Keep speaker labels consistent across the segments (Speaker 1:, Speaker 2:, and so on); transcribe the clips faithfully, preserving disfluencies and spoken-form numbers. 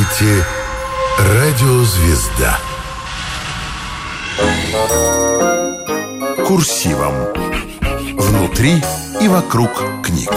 Speaker 1: слушаете «Радиозвезда». Курсивом. Внутри и вокруг книг.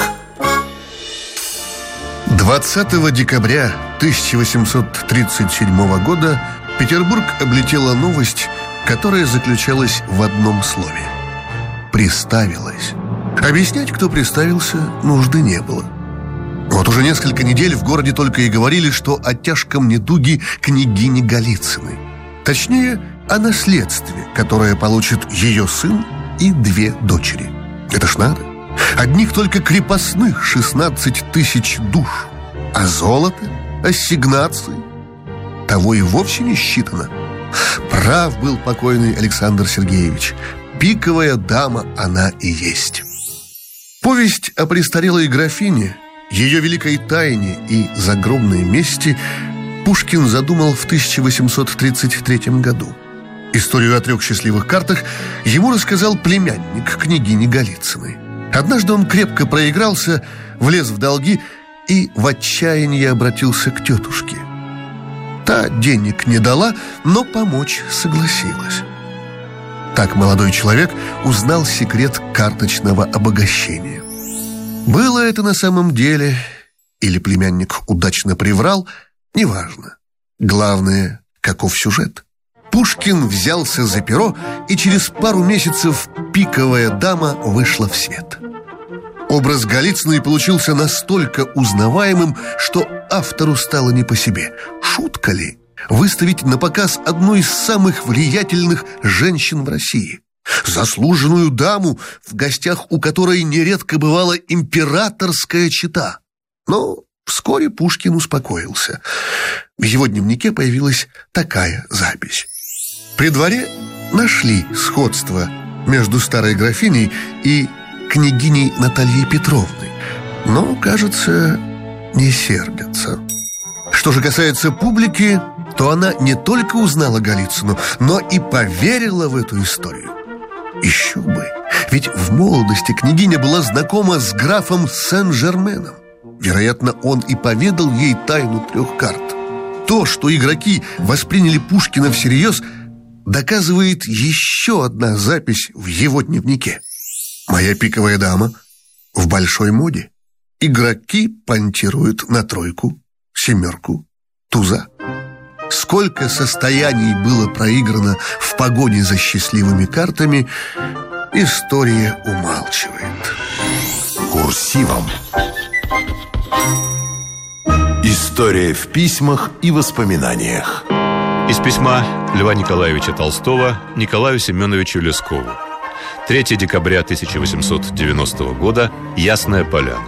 Speaker 2: двадцатого декабря тысяча восемьсот тридцать седьмого года Петербург облетела новость, которая заключалась в одном слове – «приставилась». Объяснять, кто приставился, нужды не было. Вот уже несколько недель в городе только и говорили, что о тяжком недуге княгини Голицыной. Точнее, о наследстве, которое получит ее сын и две дочери. Это ж надо. Одних только крепостных шестнадцать тысяч душ. А золото, ассигнации – того и вовсе не считано. Прав был покойный Александр Сергеевич. Пиковая дама она и есть. Повесть о престарелой графине, ее великой тайне и загробной мести Пушкин задумал в тысяча восемьсот тридцать третьем году. Историю о трех счастливых картах ему рассказал племянник княгини Голицыной. Однажды он крепко проигрался, влез в долги и в отчаянии обратился к тетушке. Та денег не дала, но помочь согласилась. Так молодой человек узнал секрет карточного обогащения. Было это на самом деле, или племянник удачно приврал, неважно. Главное, каков сюжет. Пушкин взялся за перо, и через пару месяцев пиковая дама вышла в свет. Образ Голицыной получился настолько узнаваемым, что автору стало не по себе. Шутка ли выставить на показ одну из самых влиятельных женщин в России? Заслуженную даму, в гостях у которой нередко бывала императорская чета. Но вскоре Пушкин успокоился. В его дневнике появилась такая запись. При дворе нашли сходство между старой графиней и княгиней Натальей Петровной, но, кажется, не сердятся. Что же касается публики, то она не только узнала Голицыну, но и поверила в эту историю. Еще бы, ведь в молодости княгиня была знакома с графом Сен-Жерменом. Вероятно, он и поведал ей тайну трех карт. То, что игроки восприняли Пушкина всерьез, доказывает еще одна запись в его дневнике. «Моя пиковая дама в большой моде. Игроки понтируют на тройку, семерку, туза». Сколько состояний было проиграно в погоне за счастливыми картами, история умалчивает.
Speaker 1: Курсивом. История в письмах и воспоминаниях.
Speaker 3: Из письма Льва Николаевича Толстого Николаю Семеновичу Лескову. третьего декабря тысяча восемьсот девяностого года. Ясная Поляна.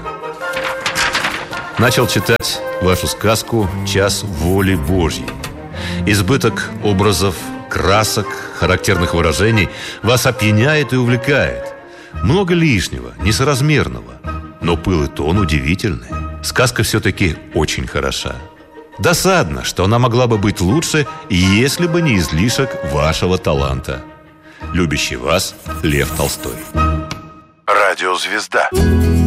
Speaker 3: Начал читать вашу сказку «Час воли Божьей». Избыток образов, красок, характерных выражений вас опьяняет и увлекает. Много лишнего, несоразмерного, но пыл и тон удивительный. Сказка все-таки очень хороша. Досадно, что она могла бы быть лучше, если бы не излишек вашего таланта. Любящий вас Лев Толстой.
Speaker 1: Радиозвезда.